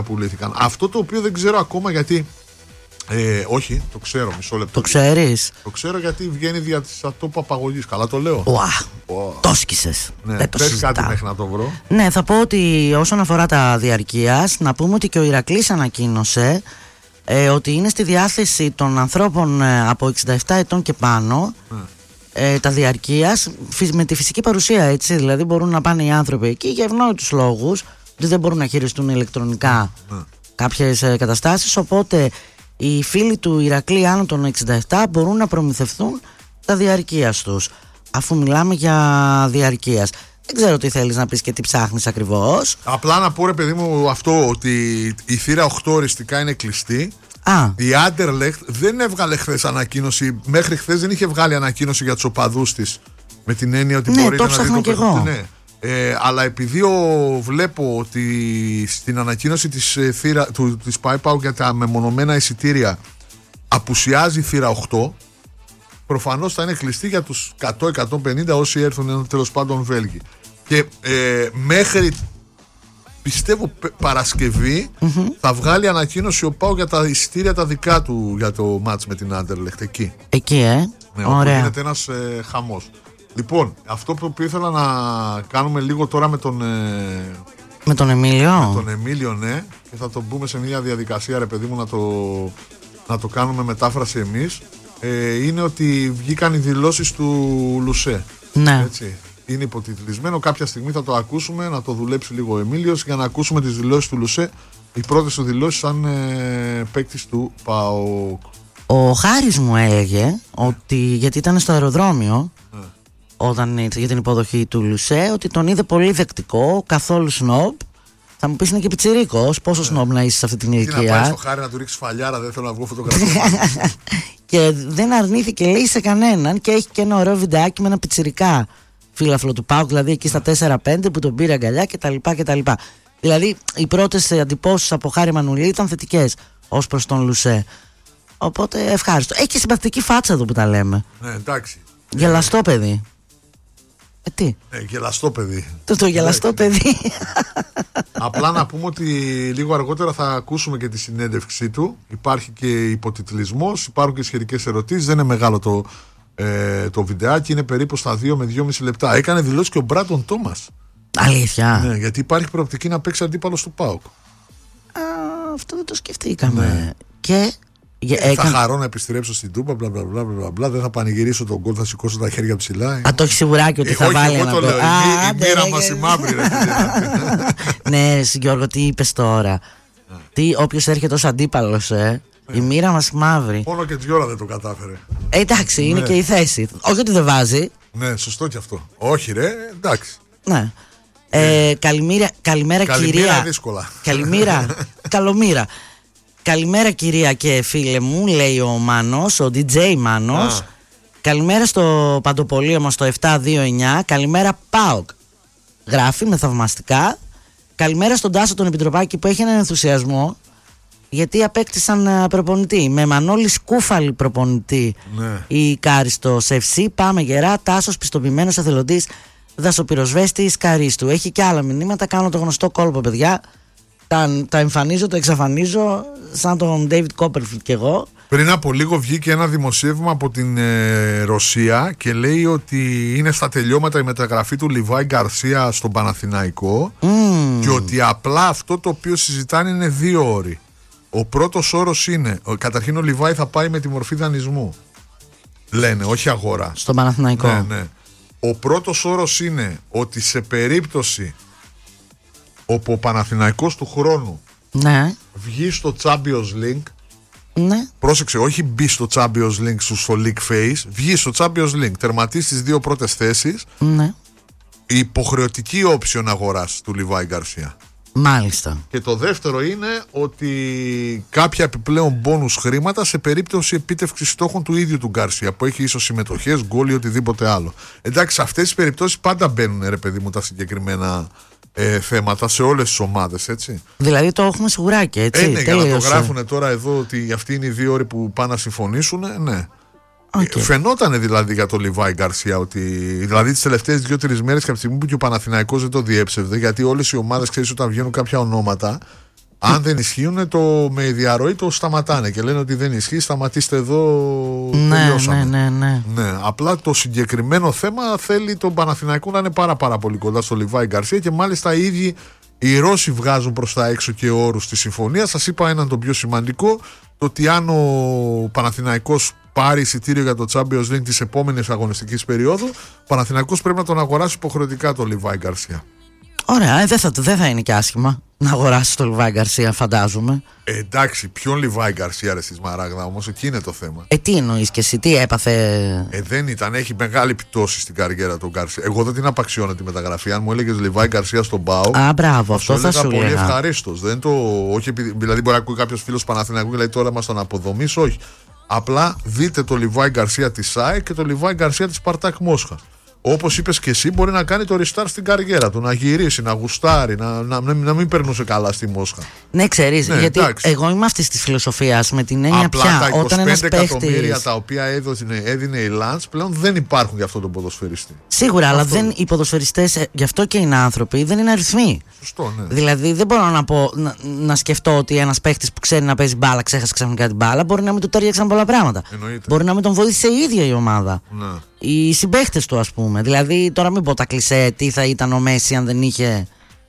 πουλήθηκαν. Αυτό το οποίο δεν ξέρω ακόμα γιατί. Όχι, το ξέρω, μισό λεπτό. Το ξέρεις? Το ξέρω γιατί βγαίνει δια της ατόπου απαγωγής. Καλά το λέω. Το σκίσες. Ναι, δεν το πες συζητάω. κάτι μέχρι να το βρω. Ναι, θα πω ότι όσον αφορά τα διαρκείας, να πούμε ότι και ο Ηρακλής ανακοίνωσε ότι είναι στη διάθεση των ανθρώπων από 67 ετών και πάνω τα διαρκείας με τη φυσική παρουσία, έτσι. Δηλαδή μπορούν να πάνε οι άνθρωποι εκεί για ευνόητους λόγους, ότι δεν μπορούν να χειριστούν ηλεκτρονικά κάποιες καταστάσεις, οπότε οι φίλοι του Ηρακλή άνω των 67 μπορούν να προμηθευτούν τα διαρκείας τους, αφού μιλάμε για διαρκείας. Δεν ξέρω τι θέλεις να πεις και τι ψάχνεις ακριβώς. Απλά να πω, ρε παιδί μου, αυτό ότι η θύρα 8 οριστικά είναι κλειστή. Η Anderlecht δεν έβγαλε χθες ανακοίνωση. Μέχρι χθες δεν είχε βγάλει ανακοίνωση για τους οπαδούς της. Με την έννοια ότι μπορείτε να δείτε το παιχνίδι. Ναι. Αλλά επειδή βλέπω ότι στην ανακοίνωση της ΠΑΕ για τα μεμονωμένα εισιτήρια απουσιάζει η θύρα 8, προφανώς θα είναι κλειστή για τους 100-150 όσοι έρθουν, τέλος πάντων, Βέλγοι. Και μέχρι, πιστεύω, Παρασκευή θα βγάλει ανακοίνωση ο ΠΑΟΚ για τα εισιτήρια τα δικά του για το μάτς με την Anderlecht εκεί. Ναι, ωραία. Γίνεται ένας χαμός. Λοιπόν, αυτό που ήθελα να κάνουμε λίγο τώρα με τον Εμίλιο. Με τον Εμίλιο, ναι, και θα το μπούμε σε μια διαδικασία, ρε παιδί μου, να το κάνουμε μετάφραση εμείς. Είναι ότι βγήκαν οι δηλώσεις του Λουσέ. Ναι. Έτσι. Είναι υποτιτλισμένο. Κάποια στιγμή θα το ακούσουμε, να το δουλέψει λίγο ο Εμίλιος για να ακούσουμε τις δηλώσεις του Λουσέ. Οι πρώτες του δηλώσεις σαν παίκτης του ΠΑΟΚ. Ο Χάρης μου έλεγε ότι, γιατί ήταν στο αεροδρόμιο όταν ήρθε για την υποδοχή του Λουσέ, ότι τον είδε πολύ δεκτικό, καθόλου σνόμπ. Θα μου πεις είναι και πιτσιρίκος, πόσο σνόμπ να είσαι σε αυτή την ηλικία. Τι να πάει στο Χάρη να του ρίξει φαλιάρα, δεν θέλω να βγω φωτογραφία. Και δεν αρνήθηκε, λέει, σε κανέναν, και έχει και ένα ωραίο βιντεάκι με ένα πιτσιρικά φίλαθλο του ΠΑΟΚ, δηλαδή εκεί στα 4-5 που τον πήρε αγκαλιά κτλ. Δηλαδή οι πρώτες εντυπώσεις από Χάρη Μανουλή ήταν θετικές ως προς τον Λουσέ. Οπότε ευχάριστο. Έχει και συμπαθητική φάτσα εδώ που τα λέμε. Ναι, εντάξει. Γελαστό παιδί. Τι? Γελαστό παιδί. Το γελαστό παιδί. Απλά να πούμε ότι λίγο αργότερα θα ακούσουμε και τη συνέντευξή του. Υπάρχει και υποτιτλισμός, υπάρχουν και σχετικές ερωτήσεις. Δεν είναι μεγάλο το βιντεάκι, είναι περίπου στα 2 με 2,5 λεπτά. Έκανε δηλώσει και ο Μπράντον Τόμας. Αλήθεια? Ναι, γιατί υπάρχει προοπτική να παίξει αντίπαλος του ΠΑΟΚ. Αυτό δεν το σκεφτήκαμε. Ναι. Και θα χαρώ να επιστρέψω στην Τούμπα, μπλα. Δεν θα πανηγυρίσω τον γκολ, θα σηκώσω τα χέρια ψηλά. Το έχει σιγουράκι ότι θα βάλει ένα γκολ. Η μοίρα μας η μαύρη, ρε. Ναι, Γιώργο, τι είπες τώρα? Όποιος έρχεται ως αντίπαλος, η μοίρα μας μαύρη. Μόνο και Τζιόλα δεν το κατάφερε. Εντάξει, είναι και η θέση. Όχι ότι δεν βάζει. Ναι, σωστό και αυτό. Όχι, ρε, εντάξει. Ναι. Καλημέρα κυρία. Δύσκολα. Καλομήρα. Καλημέρα κυρία και φίλε μου, λέει ο Μάνος, ο DJ Μάνος. Καλημέρα στο Παντοπολείο μας το 729. Καλημέρα ΠΑΟΚ, γράφει με θαυμαστικά. Καλημέρα στον Τάσο τον Επιτροπάκη που έχει έναν ενθουσιασμό γιατί απέκτησαν προπονητή. Με Μανώλη Σκούφαλη προπονητή, η Κάριστος FC. Πάμε γερά. Τάσος πιστοποιημένος εθελοντής δασοπυροσβέστης Καρίστου. Έχει και άλλα μηνύματα. Κάνω το γνωστό κόλπο, παιδιά. Τα εμφανίζω, τα εξαφανίζω, σαν τον David Copperfield κι εγώ. Πριν από λίγο βγήκε ένα δημοσίευμα από την Ρωσία και λέει ότι είναι στα τελειώματα η μεταγραφή του Λιβάη Γκαρσία στον Παναθηναϊκό και ότι απλά αυτό το οποίο συζητάνε είναι 2 όροι. Ο πρώτος όρος είναι, καταρχήν ο Λιβάη θα πάει με τη μορφή δανεισμού. Λένε, όχι αγορά. Στον Παναθηναϊκό. Ναι. Ο πρώτος όρος είναι ότι σε περίπτωση όπου ο Παναθηναϊκός του χρόνου βγει στο Champions League, πρόσεξε, όχι μπει στο Champions League στο League Phase, βγει στο Champions League, τερματίσει τις 2 πρώτες θέσεις, η υποχρεωτική όψιον αγοράς του Λιβάη Γκαρσία. Μάλιστα. Και το δεύτερο είναι ότι κάποια επιπλέον μπόνους χρήματα σε περίπτωση επίτευξης στόχων του ίδιου του Γκαρσία, που έχει ίσως συμμετοχές, γκολ ή οτιδήποτε άλλο. Εντάξει, σε αυτές τις περιπτώσεις πάντα μπαίνουν, ρε παιδί μου, τα συγκεκριμένα θέματα σε όλες τις ομάδες, έτσι. Δηλαδή το έχουμε σιγουράκι, έτσι. Ναι, για να το γράφουν τώρα εδώ ότι αυτοί είναι οι 2 ώρες που πάνε να συμφωνήσουν, ναι. Φαινότανε δηλαδή για τον Λιβάη Γκαρσία ότι. Δηλαδή τις τελευταίες 2-3 μέρες και από τη στιγμή που και ο Παναθηναϊκός δεν το διέψευδε, γιατί όλες οι ομάδες, ξέρεις, όταν βγαίνουν κάποια ονόματα, Αν δεν ισχύουν, με διαρροή το σταματάνε και λένε ότι δεν ισχύει, σταματήστε εδώ. Ναι. Απλά το συγκεκριμένο θέμα θέλει τον Παναθηναϊκό να είναι πάρα πολύ κοντά στο Λιβάη Γκαρσία και μάλιστα οι ίδιοι οι Ρώσοι βγάζουν προς τα έξω και όρους στη συμφωνία. Σας είπα έναν τον πιο σημαντικό, το ότι αν ο Παναθηναϊκός πάρει εισιτήριο για το Champions League της επόμενης αγωνιστικής περίοδου, ο Παναθηναϊκός πρέπει να τον αγοράσει υποχρεωτικά τον Λιβάη Γκαρσία. Ωραία, δεν θα είναι και άσχημα να αγοράσει τον Λιβάη Γκαρσία, φαντάζομαι. Εντάξει, ποιον Λιβάη Γκαρσία ρε στη Σμαράγδα, όμως εκεί είναι το θέμα. Τι εννοείς και εσύ, τι έπαθε? Δεν ήταν, έχει μεγάλη πτώση στην καριέρα του Γκαρσία. Εγώ δεν την απαξιώνω τη μεταγραφή. Αν μου έλεγες Λιβάη Γκαρσία στον ΠΑΟΚ. Μπράβο, αυτό θα σου πολύ ευχαρίστως. Δηλαδή, μπορεί να ακούει κάποιος φίλος Παναθηναϊκού και λέει τώρα μας τον αποδομείς. Όχι. Απλά δείτε το Λιβάη Γκαρσία της ΣΑΕ και το Λιβάη Γκαρσία της Σπαρτάκ Μόσχας. Όπως είπες και εσύ, μπορεί να κάνει το restart στην καριέρα του, να γυρίσει, να γουστάρει, να μην περνούσε καλά στη Μόσχα. Ναι, ξέρεις, γιατί εγώ είμαι αυτής της φιλοσοφίας με την έννοια απλά πια τα 25 όταν ένας εκατομμύρια τα οποία έδινε η Λαντς πλέον δεν υπάρχουν για αυτόν τον ποδοσφαιριστή. Σίγουρα, αλλά οι ποδοσφαιριστές, γι' αυτό και είναι άνθρωποι, δεν είναι αριθμοί. Σωστό, ναι. Δηλαδή δεν μπορώ να σκεφτώ ότι ένας παίχτης που ξέρει να παίζει μπάλα, ξέχασε ξαφνικά την μπάλα, μπορεί να μην του τέριαξαν πολλά πράγματα. Εννοείται. Μπορεί να μην τον βοήθησε η ίδια η ομάδα. Ναι. Οι συμπαίχτες του, ας πούμε. Δηλαδή, τώρα μην πω τα κλισέ, τι θα ήταν ο Μέση αν δεν είχε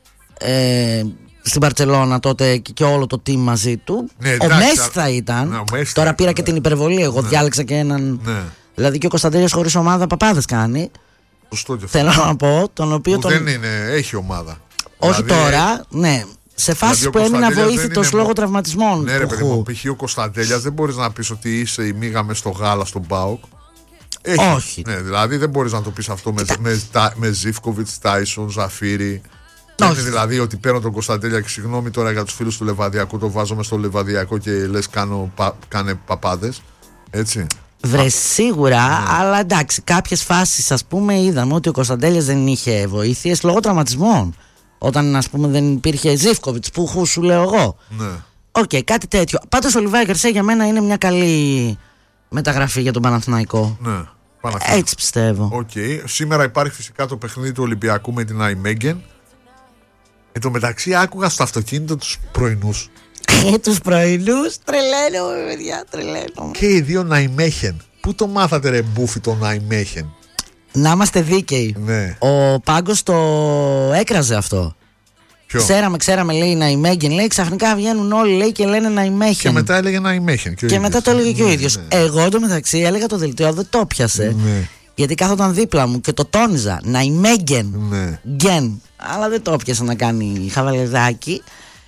στην Μπαρτσελώνα τότε και όλο το team μαζί του. Ναι, ο Μέση θα ήταν. Ναι, τώρα πήρα και την υπερβολή. Εγώ διάλεξα και έναν. Ναι. Δηλαδή και ο Κωνσταντέλιας χωρίς ομάδα παπάδες κάνει. Σωστό και θέλω να πω. Τον οποίο δεν είναι, έχει ομάδα. Όχι δηλαδή, τώρα, ναι. Σε φάση που έμεινα βοήθητος λόγω τραυματισμών. Ναι, ρε παιδί μου, π.χ. ο Κωνσταντέλιας δεν μπορείς να πεις ότι είσαι η μίγα μες στο γάλα στον ΠΑΟΚ. Όχι. Ναι, δηλαδή δεν μπορείς να το πεις αυτό με Ζίβκοβιτς, Τάισον, Ζαφίρι. Είναι δηλαδή ότι παίρνω τον Κωνσταντέλια και συγγνώμη τώρα για τους φίλους του Λεβαδιακού, το βάζω μες στο Λεβαδιακό και λες κάνε παπάδες. Έτσι. Βρε σίγουρα, αλλά εντάξει, κάποιες φάσεις ας πούμε είδαμε ότι ο Κωνσταντέλιας δεν είχε βοήθειες λόγω τραυματισμών. Όταν ας πούμε δεν υπήρχε Ζίβκοβιτς που σου λέω εγώ. Ναι. Κάτι τέτοιο. Πάντως ο Λιβάη Γκαρσία για μένα είναι μια καλή μεταγραφή για τον Παναθηναϊκό. Ναι. Έτσι πιστεύω. Σήμερα υπάρχει φυσικά το παιχνίδι του Ολυμπιακού με την Αϊμέγγεν. Εν τω μεταξύ άκουγα στο αυτοκίνητο τους πρωινούς. Τους πρωινούς, τρελαίνομαι παιδιά, τρελαίνομαι. Και οι δύο Ναϊμέχεν. Πού το μάθατε ρε μπούφι το Ναϊμέχεν? Να είμαστε δίκαιοι. Ναι. Ο Πάγκος το έκραζε αυτό. Ποιο? Ξέραμε λέει Ναϊμέγγεν, λέει ξαφνικά βγαίνουν όλοι λέει και λένε Ναϊμέχεν. Και μετά έλεγε Ναϊμέχεν. Και μετά το έλεγε και ο ίδιος. Ναι. Εγώ εντωμεταξύ έλεγα το δελτίο, δεν το πιάσε. Ναι. Γιατί κάθονταν δίπλα μου και το τόνιζα. Ναϊμέγγεν. Ναι. Γκεν. Αλλά δεν το πιάσε να κάνει χαβαλεδάκι.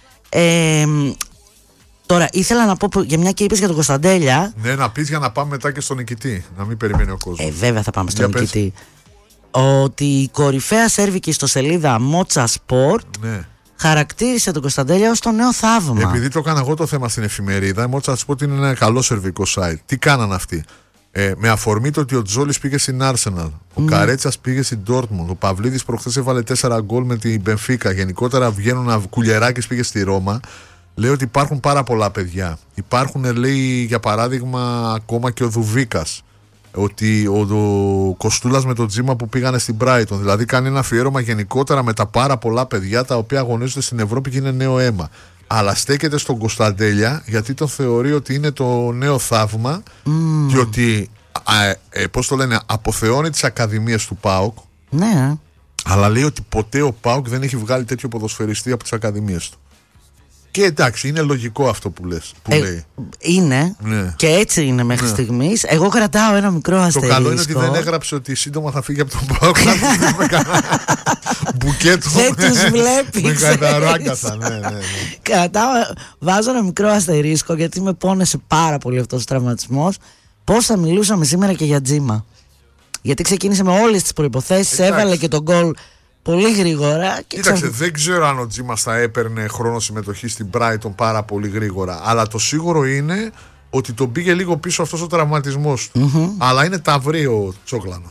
Τώρα ήθελα να πω για μια και είπες για τον Κωνσταντέλια. Ναι, να πεις για να πάμε μετά και στον νικητή. Να μην περιμένει ο κόσμος. Βέβαια θα πάμε στον νικητή. Ότι η κορυφαία σέρβικη ιστοσελίδα Mozza Sport χαρακτήρισε τον Κωνσταντέλια ως το νέο θαύμα. Επειδή το έκανα εγώ το θέμα στην εφημερίδα, η Mozza Sport είναι ένα καλό σερβικό site. Τι κάναν αυτοί? Με αφορμή το ότι ο Τζόλης πήγε στην Arsenal, ο Καρέτσας πήγε στην Dortmund, ο Παυλίδης προχθές έβαλε 4 γκολ με την Μπενφίκα, γενικότερα βγαίνουν Κουλιεράκης πήγε στη Ρώμα. Λέει ότι υπάρχουν πάρα πολλά παιδιά. Υπάρχουν, λέει, για παράδειγμα, ακόμα και ο Δουβίκας. Ότι ο Κοστούλας με τον Τζίμα που πήγανε στην Brighton. Δηλαδή κάνει ένα αφιέρωμα γενικότερα με τα πάρα πολλά παιδιά τα οποία αγωνίζονται στην Ευρώπη και είναι νέο αίμα. Αλλά στέκεται στον Κωνσταντέλια γιατί τον θεωρεί ότι είναι το νέο θαύμα και ότι πώς το λένε, αποθεώνει τις ακαδημίες του ΠΑΟΚ. Ναι. Αλλά λέει ότι ποτέ ο ΠΑΟΚ δεν έχει βγάλει τέτοιο ποδοσφαιριστή από τις ακαδημίες του. Και εντάξει, είναι λογικό αυτό που λες. Λέει. Είναι. Ναι. Και έτσι είναι μέχρι στιγμής. Εγώ κρατάω ένα μικρό αστερίσκο. Το καλό είναι ότι δεν έγραψε ότι σύντομα θα φύγει από τον ΠΑΟΚ. Μπουκέτο. Δεν τους βλέπει. Με καταράγκασαν. Ναι. Βάζω ένα μικρό αστερίσκο γιατί με πόνεσε πάρα πολύ αυτός ο τραυματισμός. Πώς θα μιλούσαμε σήμερα και για Τζίμα? Γιατί ξεκίνησε με όλες τις προϋποθέσεις, έβαλε και τον γκολ πολύ γρήγορα. Κοίταξε, δεν ξέρω αν ο Τζίμας θα έπαιρνε χρόνο συμμετοχή στην Brighton πάρα πολύ γρήγορα. Αλλά το σίγουρο είναι ότι τον πήγε λίγο πίσω αυτός ο τραυματισμός του. Αλλά είναι ταυρί ο Τσόκλανος.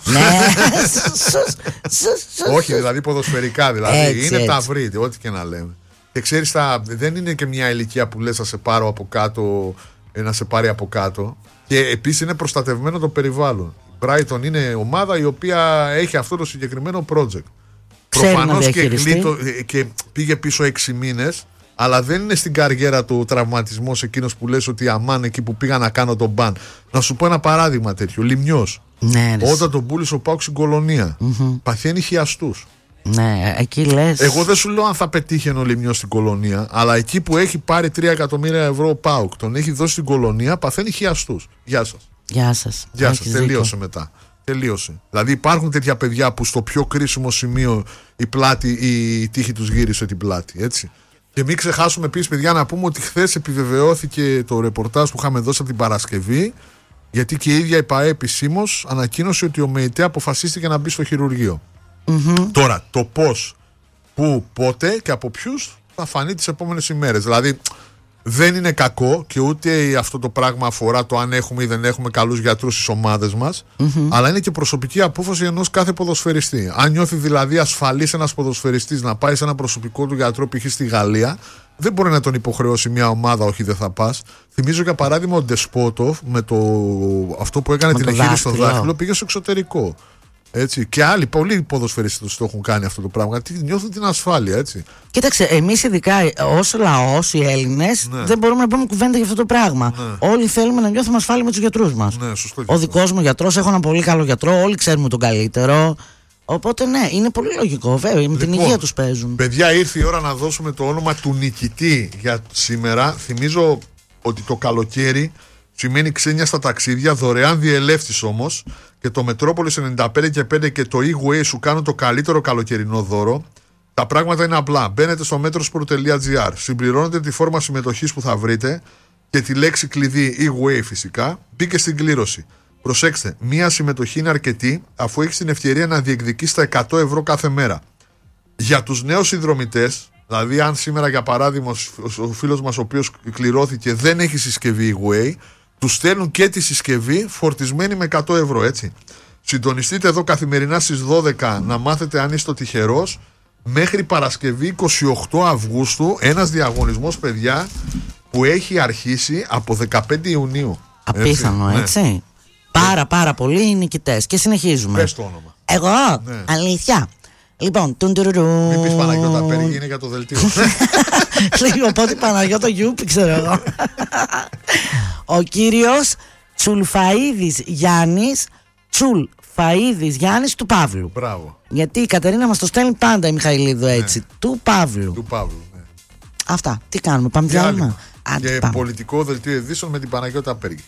Όχι, δηλαδή ποδοσφαιρικά δηλαδή. Είναι ταυρί, ό,τι και να λέμε. Και ξέρεις, δεν είναι και μια ηλικία που λες να σε πάρω από κάτω, να σε πάρει από κάτω. Και επίσης είναι προστατευμένο το περιβάλλον. Η Brighton είναι ομάδα η οποία έχει αυτό το συγκεκριμένο project. Προφανώς και πήγε πίσω 6 μήνες Αλλά δεν είναι στην καριέρα του τραυματισμός εκείνος που λες ότι αμάν εκεί που πήγα να κάνω τον μπαν. Να σου πω ένα παράδειγμα τέτοιο. Λιμιός. Ναι, όταν τον πούλησε ο ΠΑΟΚ στην Κολονία, παθαίνει χιαστούς. Ναι, εκεί λες. Εγώ δεν σου λέω αν θα πετύχει ο Λιμιός στην Κολονία, αλλά εκεί που έχει πάρει 3 εκατομμύρια ευρώ ο ΠΑΟΚ, τον έχει δώσει στην Κολονία, παθαίνει χιαστούς. Γεια σας. Γεια σας. Τελείωσε μετά. Τελείωσε. Δηλαδή υπάρχουν τέτοια παιδιά που στο πιο κρίσιμο σημείο η τύχη τους γύρισε την πλάτη. Έτσι. Και μην ξεχάσουμε επίσης, παιδιά, να πούμε ότι χθες επιβεβαιώθηκε το ρεπορτάζ που είχαμε δώσει από την Παρασκευή, γιατί και η ίδια η ΠΑΕ επισήμως ανακοίνωσε ότι ο ΜΕΙΤΕ αποφασίστηκε να μπει στο χειρουργείο. Τώρα, το πώς, πού, πότε και από ποιους θα φανεί τις επόμενες ημέρες. Δηλαδή, δεν είναι κακό και ούτε αυτό το πράγμα αφορά το αν έχουμε ή δεν έχουμε καλούς γιατρούς στις ομάδες μας, αλλά είναι και προσωπική απόφαση ενός κάθε ποδοσφαιριστή. Αν νιώθει δηλαδή ασφαλής ένας ποδοσφαιριστής να πάει σε ένα προσωπικό του γιατρό, π.χ. στη Γαλλία, δεν μπορεί να τον υποχρεώσει μια ομάδα, όχι δεν θα πας. Θυμίζω για παράδειγμα ο Ντεσπότοφ με αυτό που έκανε την εγχείρηση στο δάχτυλο, πήγε στο εξωτερικό. Έτσι. Και άλλοι, πολλοί ποδοσφαιριστές το έχουν κάνει αυτό το πράγμα. Γιατί νιώθουν την ασφάλεια, έτσι. Κοίταξε, εμείς ειδικά ως λαός, οι Έλληνες, δεν μπορούμε να πούμε κουβέντα για αυτό το πράγμα. Όλοι θέλουμε να νιώθουμε ασφάλεια με τους γιατρούς μας. Ο δικός μου γιατρός, έχω ένα πολύ καλό γιατρό, όλοι ξέρουμε τον καλύτερο. Οπότε ναι, είναι πολύ λογικό, βέβαια. Με την υγεία τους παίζουν. Παιδιά, ήρθε η ώρα να δώσουμε το όνομα του νικητή για σήμερα. Θυμίζω ότι το καλοκαίρι σημαίνει ξένια στα ταξίδια, δωρεάν διελεύθης όμως. Και το Μετρόπολης 95 και 5 και το E-Way σου κάνουν το καλύτερο καλοκαιρινό δώρο. Τα πράγματα είναι απλά. Μπαίνετε στο metrosport.gr, συμπληρώνετε τη φόρμα συμμετοχής που θα βρείτε και τη λέξη κλειδί E-Way φυσικά. Μπήκε στην κλήρωση. Προσέξτε, μία συμμετοχή είναι αρκετή αφού έχεις την ευκαιρία να διεκδικείς τα 100 ευρώ κάθε μέρα. Για τους νέους συνδρομητές, δηλαδή αν σήμερα για παράδειγμα ο φίλος μας ο οποίος κληρώθηκε δεν έχει συσκευή E-Way, του στέλνουν και τη συσκευή φορτισμένη με 100 ευρώ, έτσι. Συντονιστείτε εδώ καθημερινά στις 12 να μάθετε αν είστε τυχερός. Μέχρι Παρασκευή 28 Αυγούστου ένας διαγωνισμός, παιδιά, που έχει αρχίσει από 15 Ιουνίου. Απίθανο, έτσι. Πάρα πολλοί οι νικητές. Και συνεχίζουμε. Πες το όνομα. Εγώ, αλήθεια. Λοιπόν, τουντουρουρου. Μην πεις Παναγιώτα Πέργη, είναι για το δελτίο. Οπότε Παναγιώτα Γιούπη, ξέρω εγώ. Ο κύριος Τσουλφαΐδης Γιάννης, Τσουλφαΐδης Γιάννης του Παύλου. Μπράβο. Γιατί η Κατερίνα μας το στέλνει πάντα η Μιχαηλίδου έτσι. Του Παύλου. Του Παύλου, ναι. Αυτά. Τι κάνουμε, πάμε διάλειμμα. Και πολιτικό δελτίο ειδήσεων με την Παναγιώτα Πέργη.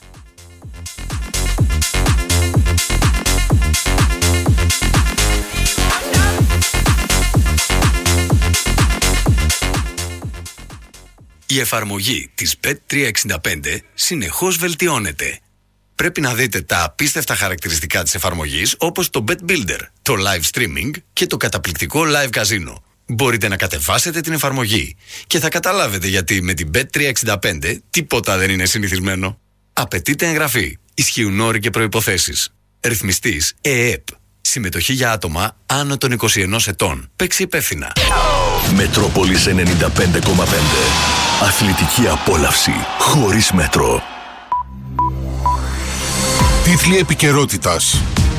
Η εφαρμογή της Bet365 συνεχώς βελτιώνεται. Πρέπει να δείτε τα απίστευτα χαρακτηριστικά της εφαρμογής όπως το Bet Builder, το live streaming και το καταπληκτικό live casino. Μπορείτε να κατεβάσετε την εφαρμογή και θα καταλάβετε γιατί με την Bet365 τίποτα δεν είναι συνηθισμένο. Απαιτείται εγγραφή. Ισχύουν όροι και προϋποθέσεις. Ρυθμιστής ΕΕΠ. Συμμετοχή για άτομα άνω των 21 ετών. Παίξει υπεύθυνα. Μετρόπολης 95,5. Αθλητική απόλαυση χωρίς μέτρο. Τίτλοι επικαιρότητας.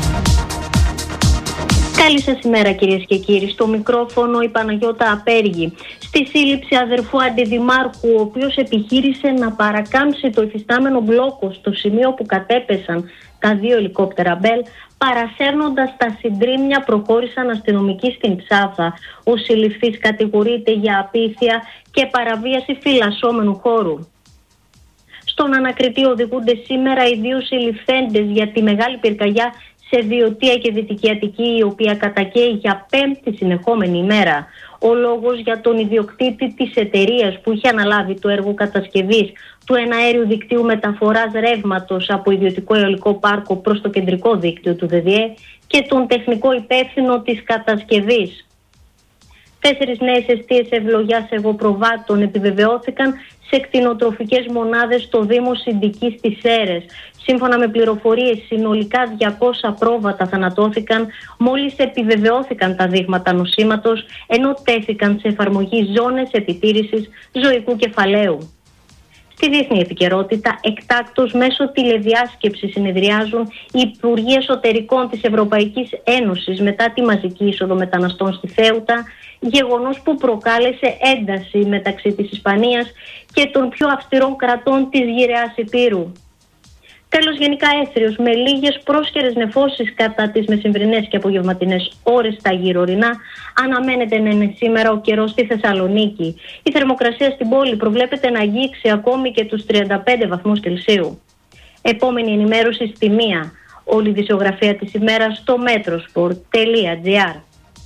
Καλή σας ημέρα κυρίες και κύριοι. Στο μικρόφωνο η Παναγιώτα Απέργη. Στη σύλληψη αδερφού αντιδημάρχου, ο οποίος επιχείρησε να παρακάμψει το υφιστάμενο μπλόκο στο σημείο που κατέπεσαν τα 2 ελικόπτερα Μπέλ, παρασέρνοντας τα συντρίμμια, προχώρησαν αστυνομικοί στην Ψάθα. Ο συλληφθής κατηγορείται για απίθεια και παραβίαση φυλασσόμενου χώρου. Στον ανακριτή οδηγούνται σήμερα οι 2 συλληφθέντες για τη μεγάλη πυρκαγιά σε Βιωτία και Δυτική Αττική, η οποία κατακαίει για 5η συνεχόμενη ημέρα. Ο λόγος για τον ιδιοκτήτη της εταιρείας που είχε αναλάβει το έργο κατασκευής του εναέριου δικτύου μεταφοράς ρεύματος από ιδιωτικό αιωλικό πάρκο προς το κεντρικό δίκτυο του ΔΔΕ και τον τεχνικό υπεύθυνο της κατασκευής. 4 νέες εστίες ευλογιάς εγωπροβάτων επιβεβαιώθηκαν σε κτηνοτροφικές μονάδες στο Δήμο Συντικής στις Σέρρες. Σύμφωνα με πληροφορίες, συνολικά 200 πρόβατα θανατώθηκαν μόλις επιβεβαιώθηκαν τα δείγματα νοσήματος, ενώ τέθηκαν σε εφαρμογή ζώνες επιτήρησης ζωικού κεφαλαίου. Στη διεθνή επικαιρότητα, εκτάκτως μέσω τηλεδιάσκεψης συνεδριάζουν οι Υπουργοί Εσωτερικών της Ευρωπαϊκής Ένωσης μετά τη μαζική είσοδο μεταναστών στη Θέουτα, γεγονός που προκάλεσε ένταση μεταξύ της Ισπανίας και των πιο αυστηρών κρατών της γυραιάς Υπήρου. Τέλος, γενικά έθριος, με λίγες πρόσχερες νεφώσεις κατά τις μεσημβρινές και απογευματινές ώρες στα γύρω-ορεινά, αναμένεται να είναι σήμερα ο καιρός στη Θεσσαλονίκη. Η θερμοκρασία στην πόλη προβλέπεται να αγγίξει ακόμη και τους 35 βαθμούς Κελσίου. Επόμενη ενημέρωση στη 1. Όλη η δισογραφία της ημέρας στο metrosport.gr.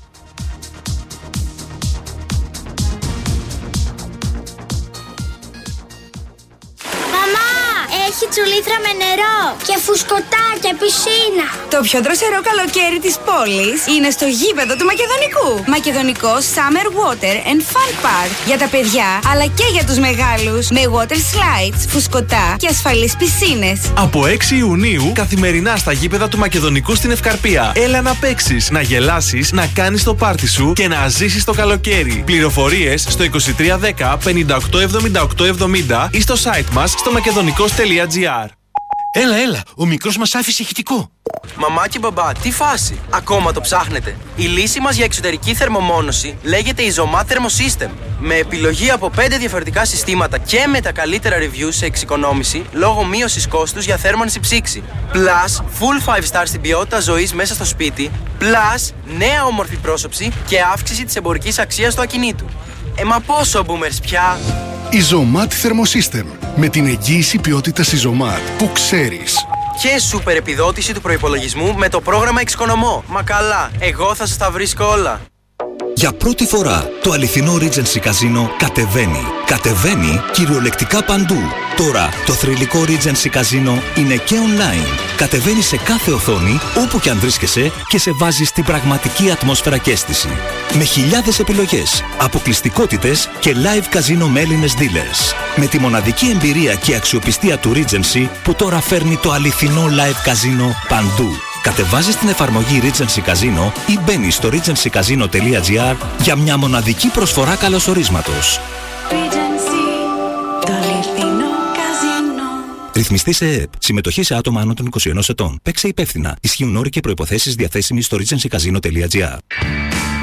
Έχει τσουλήθρα με νερό και φουσκωτά και πισίνα. Το πιο δροσερό καλοκαίρι της πόλης είναι στο γήπεδο του Μακεδονικού. Μακεδονικό Summer Water and Fun Park. Για τα παιδιά αλλά και για τους μεγάλους. Με water slides, φουσκωτά και ασφαλείς πισίνες. Από 6 Ιουνίου καθημερινά στα γήπεδα του Μακεδονικού στην Ευκαρπία. Έλα να παίξεις, να γελάσεις, να κάνεις το πάρτι σου και να ζήσεις το καλοκαίρι. Πληροφορίες στο 2310 58 78 70 ή στο site μας στο makedonico.gr. Έλα, ο μικρός μας άφησε ηχητικό. Μαμά και μπαμπά, τι φάση, ακόμα το ψάχνετε? Η λύση μας για εξωτερική θερμομόνωση λέγεται Isomat Thermosystem. Με επιλογή από 5 διαφορετικά συστήματα και με τα καλύτερα reviews σε εξοικονόμηση λόγω μείωσης κόστους για θέρμανση ψήξη. Plus, full 5 star στην ποιότητα ζωής μέσα στο σπίτι. Plus, νέα όμορφη πρόσωψη και αύξηση της εμπορικής αξίας του ακινήτου. Μα πόσο boomers πια! Isomat Thermosystem. Με την εγγύηση ποιότητας Isomat που ξέρεις. Και σούπερ επιδότηση του προϋπολογισμού με το πρόγραμμα Εξοικονομώ. Μα καλά, εγώ θα σας τα βρίσκω όλα. Για πρώτη φορά το αληθινό Regency Casino κατεβαίνει. Κατεβαίνει κυριολεκτικά παντού. Τώρα το θρυλικό Regency Casino είναι και online. Κατεβαίνει σε κάθε οθόνη, όπου και αν βρίσκεσαι και σε βάζει στην πραγματική ατμόσφαιρα και αίσθηση. Με χιλιάδες επιλογές, αποκλειστικότητες και live casino με Έλληνες dealers. Με τη μοναδική εμπειρία και αξιοπιστία του Regency που τώρα φέρνει το αληθινό live casino παντού. Κατεβάζεις την εφαρμογή Regency Casino ή μπαίνεις στο regencycasino.gr για μια μοναδική προσφορά καλωσορίσματος. Ρυθμιστή σε ΕΕΠ. Συμμετοχή σε άτομα άνω των 21 ετών. Παίξε υπεύθυνα. Ισχύουν όροι και προϋποθέσεις διαθέσιμοι στο regencycasino.gr.